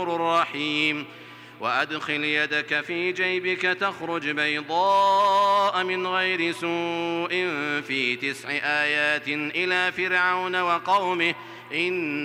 رحيم. وأدخل يدك في جيبك تخرج بيضاء من غير سوء في 9 آيات إلى فرعون وقومه